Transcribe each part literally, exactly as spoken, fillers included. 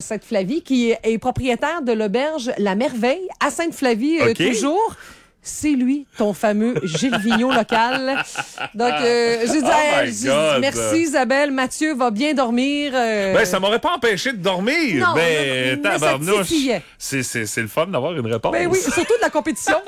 Sainte-Flavie, qui est propriétaire de l'auberge La Merveille à Sainte-Flavie, euh, Okay. toujours. C'est lui, ton fameux Gilles Vigneault local. Donc, euh, j'ai dit, Oh hey, my j'ai God. dit, merci Isabelle, Mathieu va bien dormir. euh, Ben, ça m'aurait pas empêché de dormir. Non, ben, mais- mais ça tabarnouche. titillait. C'est, c'est, c'est le fun d'avoir une réponse. Ben oui, surtout de la compétition.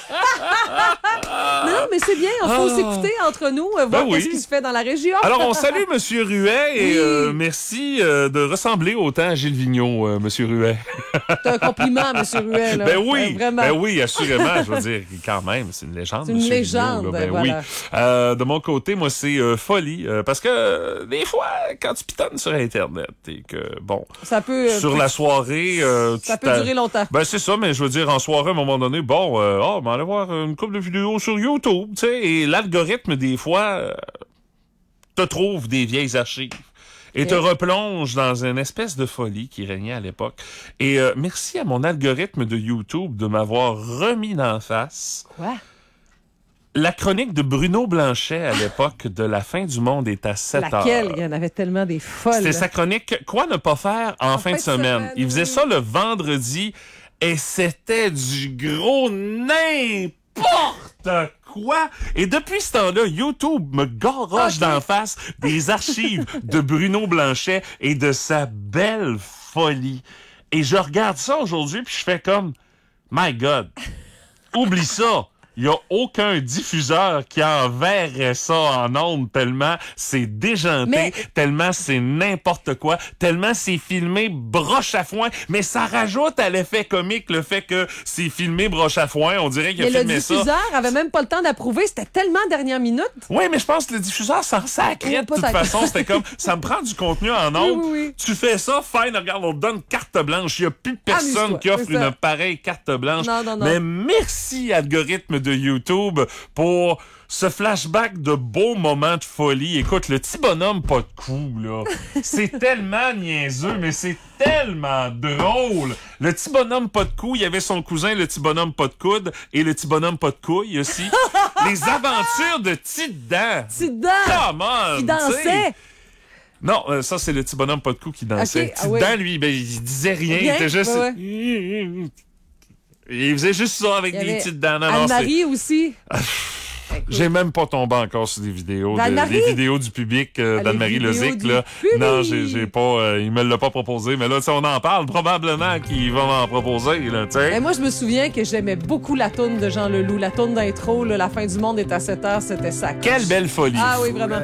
non, non, mais c'est bien, il faut Ah. s'écouter entre nous, euh, voir Ben oui. qu'est-ce qui se fait dans la région. Alors, on salue Monsieur Ruet et Oui. euh, merci euh, de ressembler autant à Gilles Vigneault, euh, Monsieur Ruet. C'est un compliment, M. Ruel. là. Ben oui, Euh, vraiment. ben oui, assurément. Je veux dire, quand même, c'est une légende. C'est une Monsieur légende, Vigneault, là. Ben voilà. oui. Euh, de mon côté, moi, c'est euh, folie. euh, parce que euh, des fois, quand tu pitonnes sur Internet et que, bon, Ça peut, euh, sur peut- la soirée... euh, ça tu peut t'as- durer longtemps. Ben c'est ça, mais je veux dire, en soirée, à un moment donné, bon, euh, oh, ben, aller voir une couple de vidéos sur YouTube, tu sais, et l'algorithme, des fois, euh, te trouve des vieilles archives. Et te Et- replonge dans une espèce de folie qui régnait à l'époque. Et euh, merci à mon algorithme de YouTube de m'avoir remis d'en face Quoi? la chronique de Bruno Blanchet à l'époque de La fin du monde est à sept heures. Laquelle? Il y en avait tellement des folles. C'était sa chronique « Quoi ne pas faire en, fin, de semaine? semaine, Il faisait oui. ça le vendredi et c'était du gros n'importe quoi. Et depuis ce temps-là, YouTube me garoche Ok. d'en face des archives de Bruno Blanchet et de sa belle folie. Et je regarde ça aujourd'hui puis je fais comme « My God, oublie ça! » Il n'y a aucun diffuseur qui enverrait ça en ondes tellement c'est déjanté, Mais- tellement c'est n'importe quoi, tellement c'est filmé broche à foin. Mais ça rajoute à l'effet comique le fait que c'est filmé broche à foin. On dirait qu'il a Mais le filmé ça. diffuseur avait même pas le temps d'approuver. C'était tellement dernière minute. Oui, mais je pense que le diffuseur s'en sacrait Oui, de toute peut-être. façon. C'était comme, ça me prend du contenu en ondes. Oui, oui, oui. Tu fais ça, fine, regarde, on te donne carte blanche. Il n'y a plus personne Amuse-toi, qui offre c'est ça. une pareille carte blanche. Non, non, non. Mais merci, algorithme de YouTube, pour ce flashback de beaux moments de folie. Écoute, le petit bonhomme pas de cou, là, c'est tellement niaiseux, mais c'est tellement drôle. Le petit bonhomme pas de cou, il y avait son cousin, le petit bonhomme pas de coude, et le petit bonhomme pas de couille aussi. Les aventures de Tiddan. C'est dedans. Come on, Qui tu sais. dansait. Non, euh, ça, c'est le petit bonhomme pas de cou qui dansait. Ok, ah Tiddan, oui. lui, ben, il disait rien. Rien, Il était juste... ouais, Il faisait juste ça avec Il y des avait petites dents. Non, non, c'est- Anne-Marie aussi. J'ai même pas tombé encore sur des vidéos, de, D'Anne-Marie? des vidéos du public euh, Ah, les d'Anne-Marie vidéos Lozic, du là. public. Non, j'ai, j'ai pas, euh, il me l'a pas proposé, mais là, tu sais, on en parle, probablement qu'il va m'en proposer, là, tu sais. Et moi, je me souviens que j'aimais beaucoup la toune de Jean Leloup. La toune d'intro, là, La fin du monde est à sept heures, c'était ça. Quelle belle folie. Ah oui, vraiment.